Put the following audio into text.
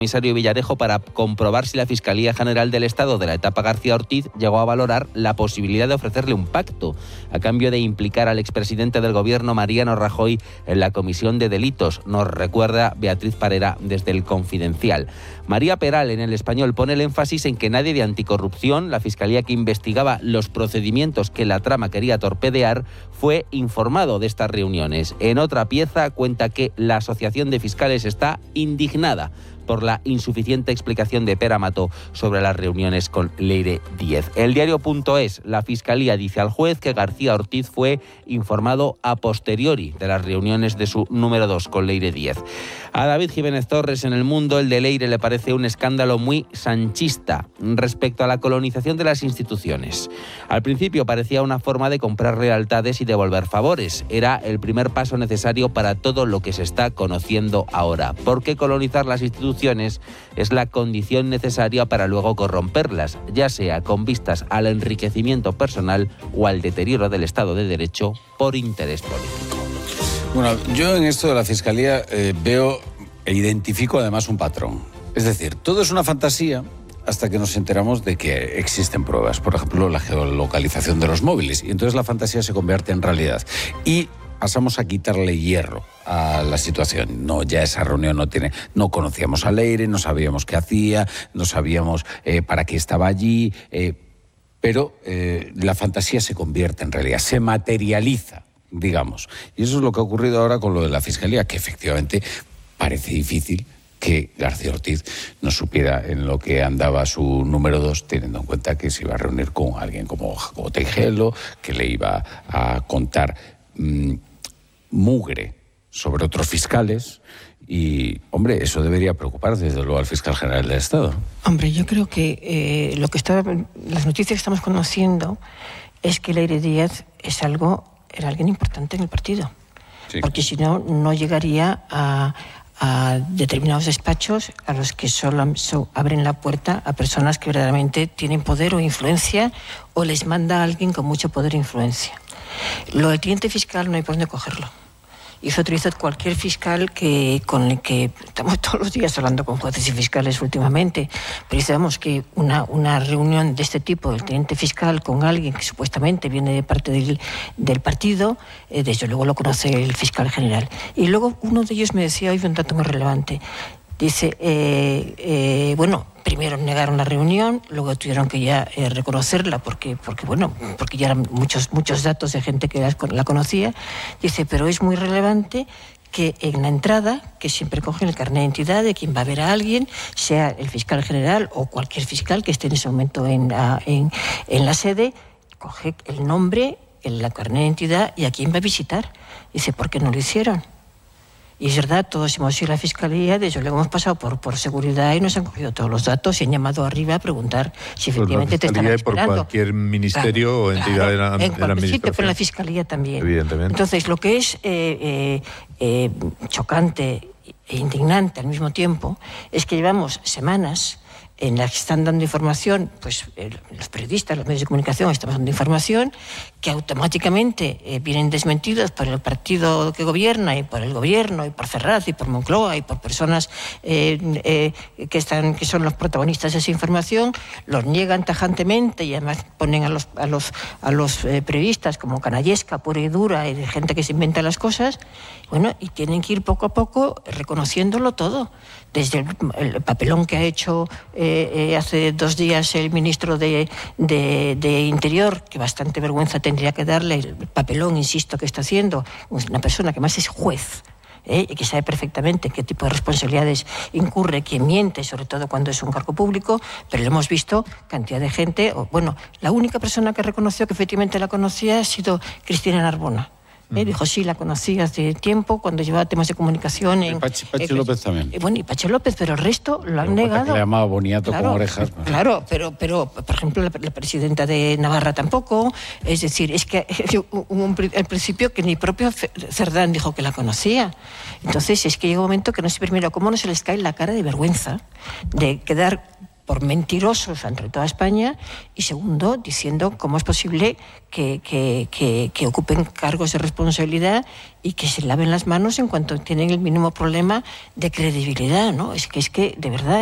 comisario Villarejo para comprobar si la Fiscalía General del Estado de la etapa García Ortiz llegó a valorar la posibilidad de ofrecerle un pacto a cambio de implicar al expresidente del Gobierno, Mariano Rajoy, en la comisión de delitos. Nos recuerda Beatriz Parera desde El Confidencial. María Peral, en El Español, pone el énfasis en que nadie de Anticorrupción, la Fiscalía que investigaba los procedimientos que la trama quería torpedear, fue informado de estas reuniones. En otra pieza cuenta que la Asociación de Fiscales está indignada por la insuficiente explicación de Pere Mato sobre las reuniones con Leire Díez. El diario.es, la Fiscalía dice al juez que García Ortiz fue informado a posteriori de las reuniones de su número 2 con Leire Díez. A David Jiménez Torres, en El Mundo, el de Leire le parece un escándalo muy sanchista respecto a la colonización de las instituciones. Al principio parecía una forma de comprar lealtades y devolver favores. Era el primer paso necesario para todo lo que se está conociendo ahora. ¿Por qué colonizar las instituciones? Es la condición necesaria para luego corromperlas, ya sea con vistas al enriquecimiento personal o al deterioro del Estado de Derecho por interés político. Bueno, yo en esto de la Fiscalía veo e identifico además un patrón. Es decir, todo es una fantasía hasta que nos enteramos de que existen pruebas. Por ejemplo, la geolocalización de los móviles. Y entonces la fantasía se convierte en realidad. Y pasamos a quitarle hierro a la situación. No, ya esa reunión no conocíamos a Leire, no sabíamos qué hacía, no sabíamos para qué estaba allí, pero la fantasía se convierte en realidad, se materializa, digamos. Y eso es lo que ha ocurrido ahora con lo de la Fiscalía, que efectivamente parece difícil que García Ortiz no supiera en lo que andaba su número 2, teniendo en cuenta que se iba a reunir con alguien como Jacobo Tejero, que le iba a contar mugre sobre otros fiscales. Y, hombre, eso debería preocupar desde luego al fiscal general del Estado. Hombre, yo creo que las noticias que estamos conociendo es que Leire Díez era alguien importante en el partido. Sí. Porque si no, no llegaría a determinados despachos a los que solo abren la puerta a personas que verdaderamente tienen poder o influencia, o les manda a alguien con mucho poder e influencia. Lo del teniente fiscal no hay por dónde cogerlo. Y eso utiliza cualquier fiscal con el que estamos todos los días hablando con jueces y fiscales últimamente. Pero sabemos que una reunión de este tipo, del teniente fiscal con alguien que supuestamente viene de parte del partido, desde luego lo conoce el fiscal general. Y luego uno de ellos me decía hoy un dato muy relevante. Dice, primero negaron la reunión, luego tuvieron que ya reconocerla porque ya eran muchos datos de gente que la conocía. Dice, pero es muy relevante que en la entrada, que siempre cogen el carnet de identidad de quien va a ver a alguien, sea el fiscal general o cualquier fiscal que esté en ese momento en la sede, coge el nombre, el carnet de identidad y a quién va a visitar. Dice, ¿por qué no lo hicieron? Y es verdad, todos hemos ido a la Fiscalía, de hecho, luego hemos pasado por seguridad y nos han cogido todos los datos y han llamado arriba a preguntar si efectivamente te están esperando. Por cualquier ministerio o entidad de la administración. Sí, pero en la Fiscalía también. Evidentemente. Entonces, lo que es chocante e indignante al mismo tiempo es que llevamos semanas en las que están dando información, pues los periodistas, los medios de comunicación estamos dando información que automáticamente vienen desmentidos por el partido que gobierna y por el gobierno y por Ferraz y por Moncloa y por personas que son los protagonistas de esa información, los niegan tajantemente y además ponen a los periodistas como canallesca pura y dura y de gente que se inventa las cosas, y tienen que ir poco a poco reconociéndolo todo, desde el papelón que ha hecho hace 2 días el ministro de Interior, que bastante vergüenza tendría que darle, el papelón, insisto, que está haciendo una persona que más es juez, y que sabe perfectamente qué tipo de responsabilidades incurre quien miente, sobre todo cuando es un cargo público, pero lo hemos visto cantidad de gente. La única persona que reconoció que efectivamente la conocía ha sido Cristina Narbona. Dijo, sí, la conocí hace tiempo, cuando llevaba temas de comunicación. Pachi López también. Y Pachi López, pero el resto lo han negado. Que le llamaba boniato con orejas. Claro, pero por ejemplo, la presidenta de Navarra tampoco. Es decir, es que hubo al principio que ni propio Cerdán dijo que la conocía. Entonces, es que llega un momento que no sé primero cómo no se les cae la cara de vergüenza de quedar por mentirosos ante toda España, y segundo, diciendo cómo es posible que ocupen cargos de responsabilidad y que se laven las manos en cuanto tienen el mínimo problema de credibilidad, ¿no? Es que de verdad